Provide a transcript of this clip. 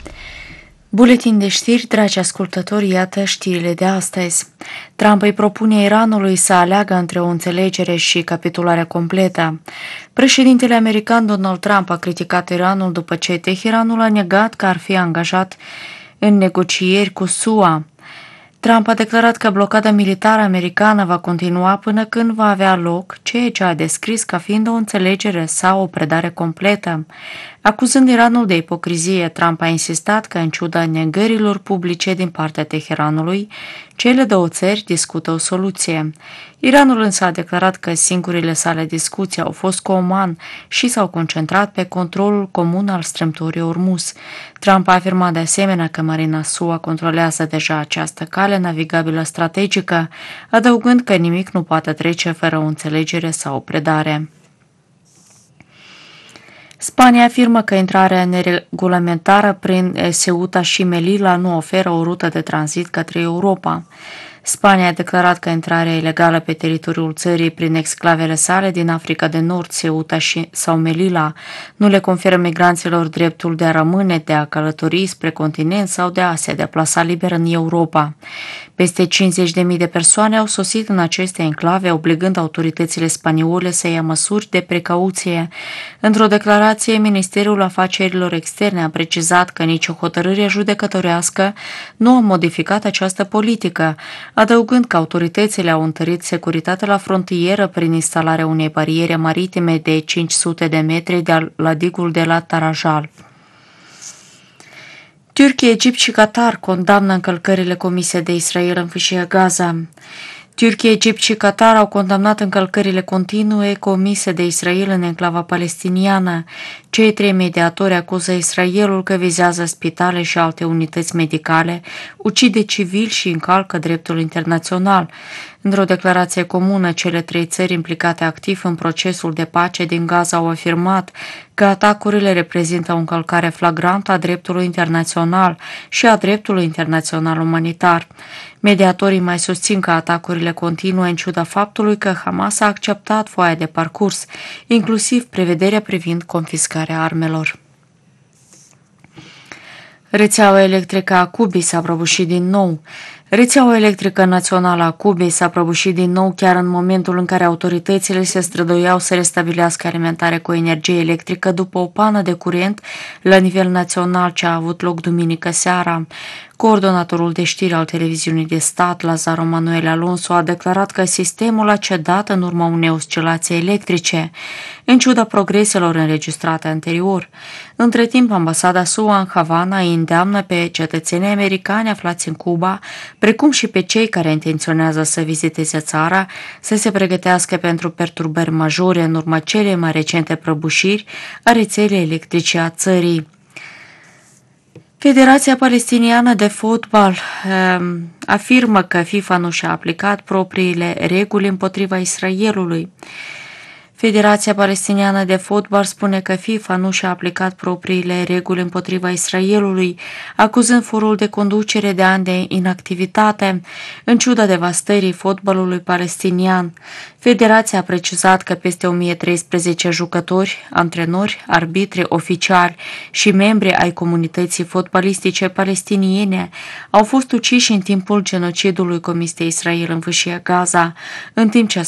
Buletin de știri, dragi ascultători, iată știrile de astăzi. Trump îi propune Iranului să aleagă între o înțelegere și capitularea completă. Președintele american Donald Trump a criticat Iranul după ce Teheranul a negat că ar fi angajat în negocieri cu SUA. Trump a declarat că blocada militară americană va continua până când va avea loc ceea ce a descris ca fiind o înțelegere sau o predare completă. Acuzând Iranul de ipocrizie, Trump a insistat că, în ciuda negărilor publice din partea Teheranului, cele două țări discută o soluție. Iranul însă a declarat că singurile sale discuții au fost cu Oman și s-au concentrat pe controlul comun al strâmtorii Ormuz. Trump a afirmat de asemenea că Marina SUA controlează deja această cale navigabilă strategică, adăugând că nimic nu poate trece fără o înțelegere sau o predare. Spania afirmă că intrarea neregulamentară prin Ceuta și Melilla nu oferă o rută de tranzit către Europa. Spania a declarat că intrarea ilegală pe teritoriul țării prin exclavele sale din Africa de Nord, Ceuta sau Melilla nu le conferă migranților dreptul de a rămâne, de a călători spre continent sau de a se deplasa liber în Europa. Peste 50.000 de persoane au sosit în aceste enclave, obligând autoritățile spaniole să ia măsuri de precauție. Într-o declarație, Ministerul Afacerilor Externe a precizat că nicio hotărâre judecătorească nu a modificat această politică, adăugând că autoritățile au întărit securitatea la frontieră prin instalarea unei bariere maritime de 500 de metri la digul de la Tarajal. Turcia, Egipt și Qatar condamnă încălcările comise de Israel în fâșia Gaza. Turcia, Egipt și Qatar au condamnat încălcările continue comise de Israel în enclava palestiniană. Cei trei mediatori acuză Israelul că vizează spitale și alte unități medicale, ucide civili și încalcă dreptul internațional. Într-o declarație comună, cele trei țări implicate activ în procesul de pace din Gaza au afirmat că atacurile reprezintă o încălcare flagrantă a dreptului internațional și a dreptului internațional umanitar. Mediatorii mai susțin că atacurile continuă în ciuda faptului că Hamas a acceptat foaia de parcurs, inclusiv prevederea privind confiscarea armelor. Rețeaua electrică a Cubei s-a prăbușit din nou. Rețeaua electrică națională a Cubei s-a prăbușit din nou chiar în momentul în care autoritățile se străduiau să restabilească alimentarea cu energie electrică după o pană de curent la nivel național ce a avut loc duminică seara. Coordonatorul de știri al televiziunii de stat, Lazaro Manuel Alonso, a declarat că sistemul a cedat în urma unei oscilații electrice, în ciuda progreselor înregistrate anterior. Între timp, ambasada SUA în Havana îi îndeamnă pe cetățenii americani aflați în Cuba, precum și pe cei care intenționează să viziteze țara, să se pregătească pentru perturbări majore în urma celei mai recente prăbușiri a rețelei electrice a țării. Federația Palestiniană de Fotbal afirmă că FIFA nu și-a aplicat propriile reguli împotriva Israelului. Federația Palestiniană de Fotbal spune că FIFA nu și-a aplicat propriile reguli împotriva Israelului, acuzând forul de conducere de ani de inactivitate, în ciuda devastării fotbalului palestinian. Federația a precizat că peste 1013 jucători, antrenori, arbitri, oficiali și membri ai comunității fotbalistice palestiniene au fost uciși în timpul genocidului comis de Israel în fâșia Gaza, în timp ce